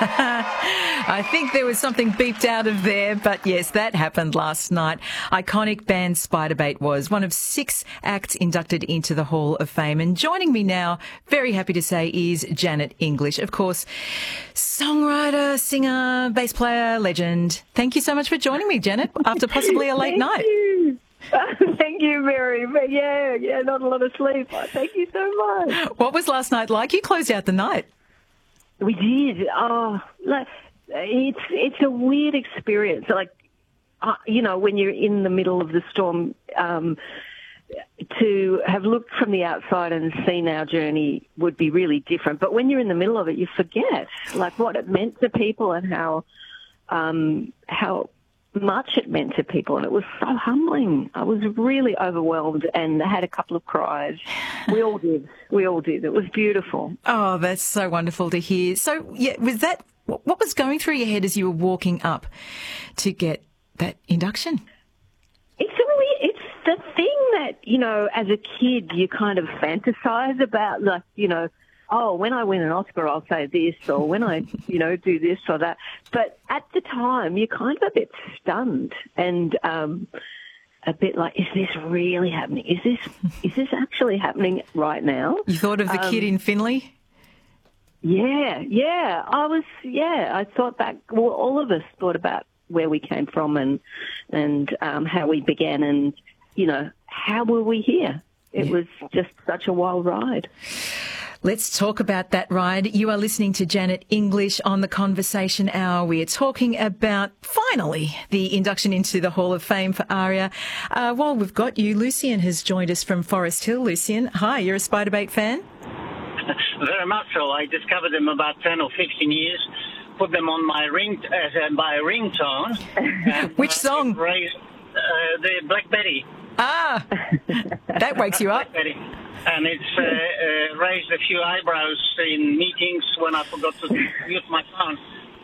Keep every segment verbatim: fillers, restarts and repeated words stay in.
I think there was something beeped out of there, but yes, that happened last night. Iconic band Spiderbait was one of six acts inducted into the Hall of Fame. And joining me now, very happy to say, is Janet English. Of course, songwriter, singer, bass player, legend. Thank you so much for joining me, Janet, after possibly a late Thank night. You. Thank you, Mary. Yeah, yeah, not a lot of sleep. Thank you so much. What was last night like? You closed out the night. We did. Oh, like, it's it's a weird experience. Like, uh, you know, when you're in the middle of the storm, um, to have looked from the outside and seen our journey would be really different. But when you're in the middle of it, you forget like what it meant to people and how um, how much it meant to people. And it was so humbling. I was really overwhelmed and had a couple of cries. We all did. We all did. It was beautiful. Oh, that's so wonderful to hear. So, yeah, was that, what was going through your head as you were walking up to get that induction? It's a weird, it's the thing that, you know, as a kid, you kind of fantasize about, like, you know, oh, when I win an Oscar, I'll say this, or when I, you know, do this or that. But at the time, you're kind of a bit stunned and um, a bit like, is this really happening? Is this is this actually happening right now? You thought of the um, kid in Finley? Yeah, yeah. I was, yeah, I thought back, well, all of us thought about where we came from and, and um, how we began and, you know, how were we here? It yeah. was just such a wild ride. Let's talk about that ride. You are listening to Janet English on the Conversation Hour. We are talking about, finally, the induction into the Hall of Fame for ARIA. Uh, while we've got you, Lucian has joined us from Forest Hill. Lucian, hi, you're a Spiderbait fan? Very much so. I discovered them about ten or fifteen years, put them on my ring, uh, my ringtone. And, Which uh, song? Raised, uh, the Black Betty. Ah, that wakes you up. Black Betty. And it's uh, uh, raised a few eyebrows in meetings when I forgot to mute my phone.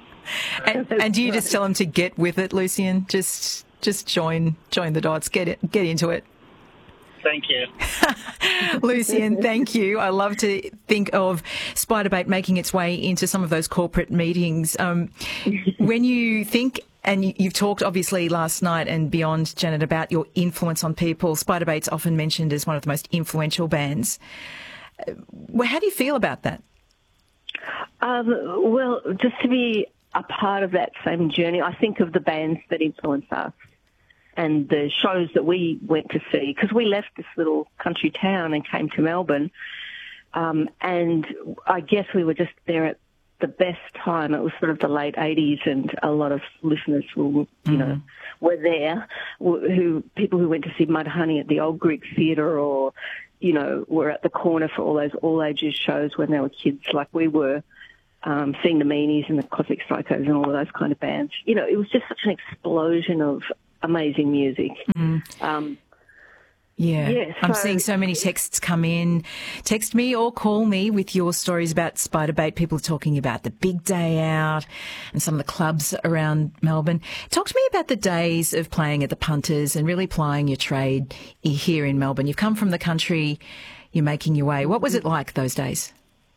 And, and do you just tell them to get with it, Lucian? Just just join join the dots, get it, get into it. Thank you. Lucian, thank you. I love to think of Spiderbait making its way into some of those corporate meetings. Um, when you think, and you've talked obviously last night and beyond, Janet, about your influence on people, Spiderbait's often mentioned as one of the most influential bands. Well, how do you feel about that? Um, well, just to be a part of that same journey, I think of the bands that influence us and the shows that we went to see, because we left this little country town and came to Melbourne. Um, and I guess we were just there at the best time. It was sort of the late eighties, and a lot of listeners were, you mm. know, were there, who people who went to see Mudhoney at the Old Greek Theatre, or, you know, were at the corner for all those all-ages shows when they were kids, like we were, um, seeing the Meanies and the Cosmic Psychos and all of those kind of bands. You know, it was just such an explosion of amazing music. Mm. Um, yeah, yeah so, I'm seeing so many texts come in. Text me or call me with your stories about Spiderbait. People are talking about the big day out and some of the clubs around Melbourne. Talk to me about the days of playing at the Punters and really plying your trade here in Melbourne. You've come from the country, you're making your way. What was it like those days?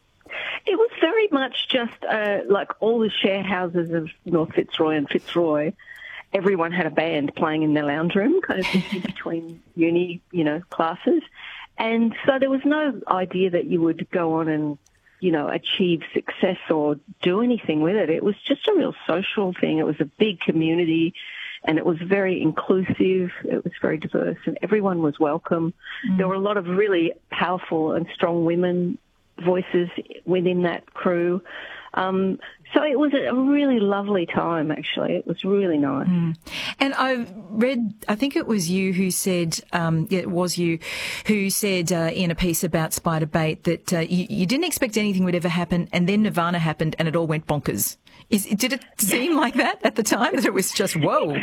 It was very much just uh, like all the share houses of North Fitzroy and Fitzroy. Everyone had a band playing in their lounge room, kind of in between uni, you know, classes. And so there was no idea that you would go on and, you know, achieve success or do anything with it. It was just a real social thing. It was a big community, and it was very inclusive. It was very diverse, and everyone was welcome. Mm. There were a lot of really powerful and strong women voices within that crew. Um, so it was a really lovely time, actually. It was really nice. Mm. And I read, I think it was you who said, um, yeah, it was you who said uh, in a piece about Spiderbait that uh, you, you didn't expect anything would ever happen, and then Nirvana happened and it all went bonkers. Is, did it seem like that at the time, that it was just, whoa?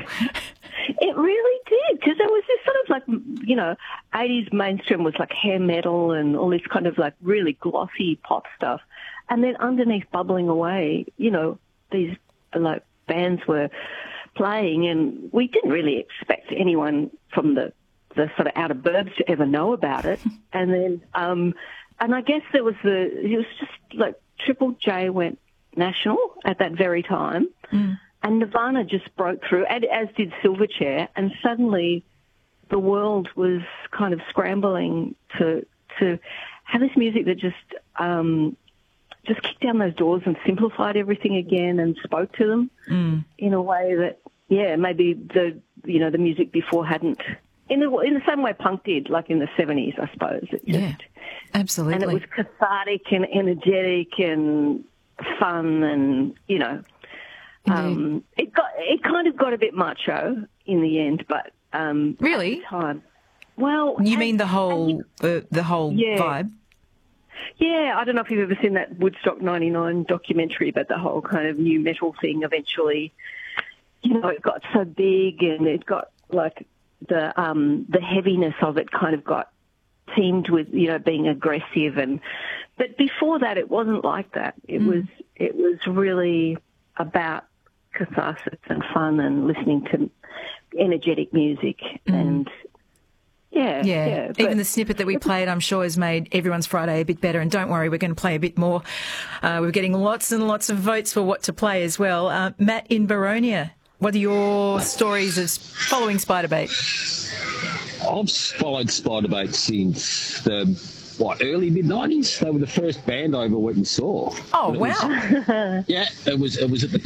It really did, because there was this sort of like, you know, eighties mainstream was like hair metal and all this kind of like really glossy pop stuff. And then underneath, bubbling away, you know, these like bands were playing, and we didn't really expect anyone from the, the sort of outer burbs to ever know about it. And then, um, and I guess there was the, it was just like Triple J went national, at that very time. Mm. And Nirvana just broke through, and as did Silverchair, and suddenly the world was kind of scrambling to to have this music that just um, just kicked down those doors and simplified everything again and spoke to them mm. in a way that, yeah, maybe the you know the music before hadn't. In the in the same way punk did, like in the seventies, I suppose. It just, yeah, absolutely. And it was cathartic and energetic and fun, and you know. Um, it got it kind of got a bit macho in the end, but um, really, at the time. Well, you and, mean the whole uh, the whole yeah. vibe? Yeah, I don't know if you've ever seen that Woodstock ninety-nine documentary, but the whole kind of new metal thing. Eventually, you know, it got so big, and it got like the um, the heaviness of it kind of got teamed with you know being aggressive, and but before that, it wasn't like that. It mm. was it was really about catharsis and fun and listening to energetic music mm. and yeah, yeah. yeah Even the snippet that we played, I'm sure, has made everyone's Friday a bit better. And don't worry, we're going to play a bit more. Uh, we're getting lots and lots of votes for what to play as well. Uh, Matt in Baronia, what are your stories of following Spiderbait? I've followed Spiderbait since the what, early mid nineties. They were the first band I ever went and saw. Oh, wow. Was, yeah, it was it was at the